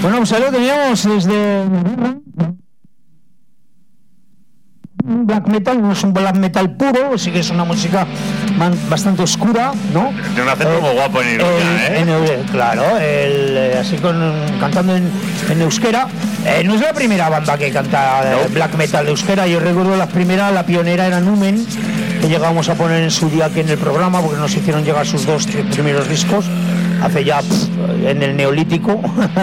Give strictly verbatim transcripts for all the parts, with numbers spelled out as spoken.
Bueno, pues ahí lo teníamos desde black metal, no es un black metal puro, sí que es una música man, bastante oscura, ¿no? Tiene un acento eh, muy guapo en Iruña, ¿eh? En, claro, el, así con, cantando en, en euskera. Eh, no es la primera banda que canta no. black metal de euskera. Yo recuerdo la primera, la pionera era Numen, que llegamos a poner en su día aquí en el programa, porque nos hicieron llegar sus dos tres primeros discos, hace ya pff, en el Neolítico.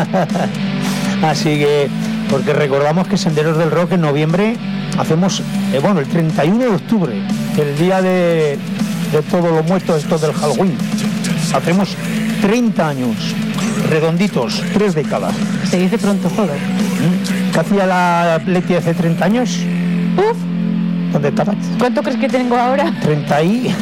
Así que, porque recordamos que Senderos del Rock en noviembre hacemos, eh, bueno, el treinta y uno de octubre, el día de, de todos los muertos, esto del Halloween. Hacemos treinta años, redonditos, tres décadas. Se dice pronto, joder. ¿Qué hacía la Leti hace treinta años? Uf. ¿Dónde estabas? ¿Cuánto crees que tengo ahora? treinta y...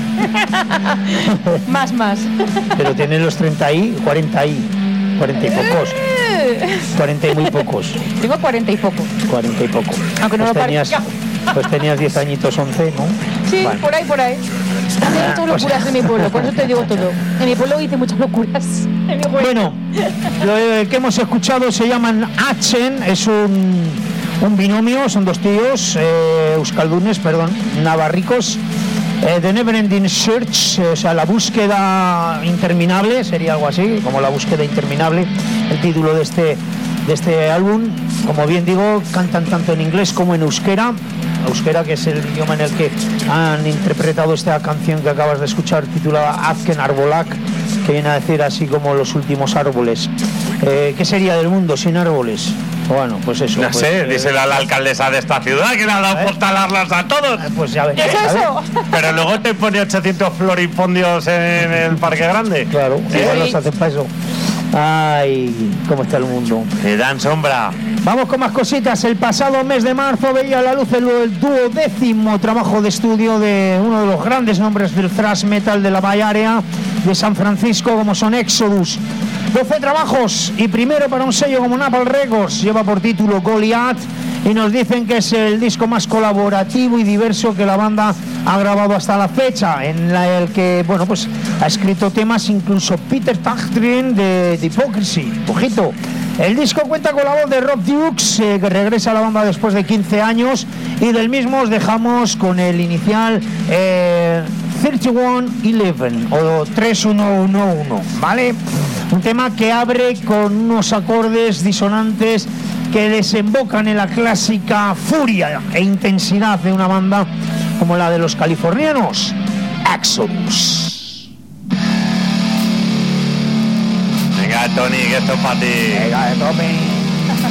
más, más. Pero tiene los treinta y, cuarenta y, cuarenta y pocos. cuarenta y muy pocos. Tengo cuarenta y poco. cuarenta y poco. Aunque no pues lo tenías, pues tenías diez añitos, once, ¿no? Sí, vale. por ahí, por ahí. Hice muchas locuras pues... en mi pueblo, por eso te digo todo. En mi pueblo hice muchas locuras. En mi bueno, lo que hemos escuchado se llaman Achen, es un, un binomio, son dos tíos, eh, euskaldunes, perdón, navarricos. Eh, The Neverending Search, eh, o sea, la búsqueda interminable, sería algo así, como la búsqueda interminable, el título de este, de este álbum. Como bien digo, cantan tanto en inglés como en euskera, euskera que es el idioma en el que han interpretado esta canción que acabas de escuchar, titulada Azken Arbolak, que viene a decir así como los últimos árboles. Eh, ¿Qué sería del mundo sin árboles? Bueno, pues eso. No pues, sé, eh, díselo a la alcaldesa de esta ciudad que le ha dado por talarlas a todos. Pues ya ves. ¿Qué es eso? Pero luego te pone ochocientos floripondios en el Parque Grande. Claro, sí. igual nos hacen para eso. Ay, cómo está el mundo. Te dan sombra. Vamos con más cositas. El pasado mes de marzo veía a la luz el, el duodécimo trabajo de estudio de uno de los grandes nombres del thrash metal de la Bay Area de San Francisco, como son Exodus. doce trabajos y primero para un sello como Napalm Records, lleva por título Goliath y nos dicen que es el disco más colaborativo y diverso que la banda ha grabado hasta la fecha, en la, el que, bueno, pues ha escrito temas incluso Peter Tägtgren de The Hypocrisy. Ojito. El disco cuenta con la voz de Rob Dukes, eh, que regresa a la banda después de quince años, y del mismo os dejamos con el inicial eh, treinta y uno once o treinta y uno once, ¿vale? Un tema que abre con unos acordes disonantes que desembocan en la clásica furia e intensidad de una banda como la de los californianos, Exodus. Venga, Tony, que esto es para ti. Venga, de tope.